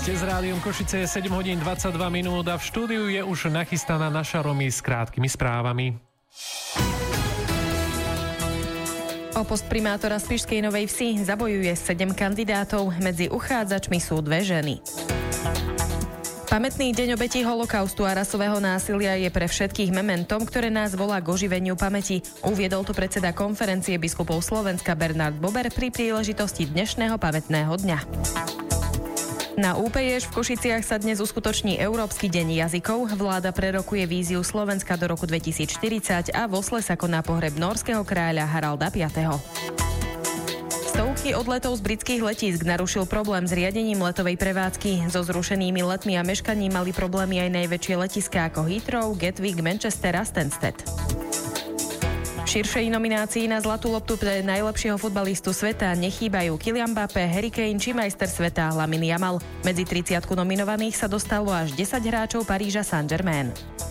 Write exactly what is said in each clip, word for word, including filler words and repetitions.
Ste s rádiom Košice, je sedem hodín dvadsaťdva minút a v štúdiu je už nachystaná naša Romy s krátkými správami. O post primátora Spišskej Novej Vsi zabojuje sedem kandidátov, medzi uchádzačmi sú dve ženy. Pamätný deň obetí holokaustu a rasového násilia je pre všetkých mementom, ktoré nás volá k oživeniu pamäti. Uviedol to predseda konferencie biskupov Slovenska Bernard Bober pri príležitosti dnešného pamätného dňa. Na ú pé ješ v Košiciach sa dnes uskutoční Európsky deň jazykov. Vláda prerokuje víziu Slovenska do roku dvetisícštyridsať a v Osle sa koná pohreb norského kráľa Haralda piateho Stovky odletov z britských letísk narušil problém s riadením letovej prevádzky. So zrušenými letmi a meškaním mali problémy aj najväčšie letiská ako Heathrow, Gatwick, Manchester a Stansted. V širšej nominácii na zlatú loptu pre najlepšieho futbalistu sveta nechýbajú Kylian Mbappé, Harry Kane či majster sveta Lamine Yamal. Medzi tridsiatku nominovaných sa dostalo až desať hráčov Paríža Saint-Germain.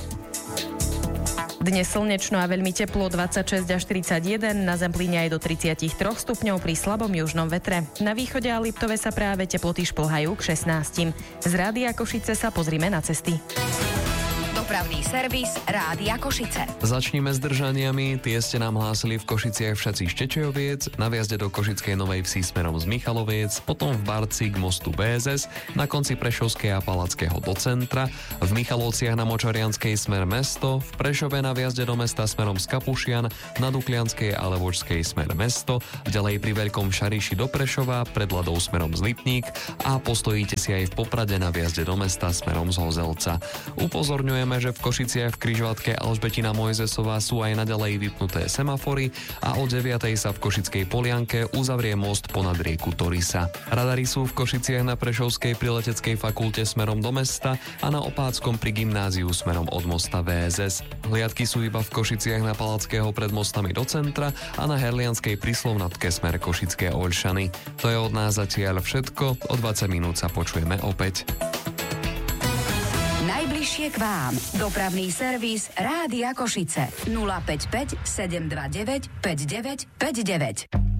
Dnes slnečno a veľmi teplo, dvadsaťšesť až tridsaťjeden, na Zemplíne aj do tridsaťtri stupňov pri slabom južnom vetre. Na východe a Liptove sa práve teploty šplhajú k šestnástim. Z Rádia Košice sa pozrime na cesty. Dopravný servis Rádia Košice. Začníme s držaniami. Tie ste nám hlásili v Košiciach všetci Štečejoviec, na viazde do Košickej Novej Vsi smerom z Michaloviec, potom v Barci k mostu bé es es, na konci Prešovskej a Palackého do centra, v Michalovciach na Močarianskej smer mesto, v Prešove na viazde do mesta smerom z Kapušian, na Duklianskej a Levočskej smer mesto, ďalej pri Veľkom Šariši do Prešova, pred Ladou smerom z Lipník a postojíte si aj v Poprade na viazde do mesta smerom z Hozelca. Upozorňujeme, že v Košiciach v križovatke Alžbetina Mojzesová sú aj naďalej vypnuté semafory a o deviatej sa v Košickej Polianke uzavrie most ponad rieku Torisa. Radary sú v Košiciach na Prešovskej pri Leteckej fakulte smerom do mesta a na Opáckom pri gymnáziu smerom od mosta vé es es. Hliadky sú iba v Košiciach na Palackého pred mostami do centra a na Herlianskej pri Slovnatke smer Košické Oľšany. To je od nás zatiaľ všetko, o dvadsať minút sa počujeme opäť. Najbližšie k vám. Dopravný servis Rádia Košice. nula päť päť sedem dva deväť päť deväť päť deväť.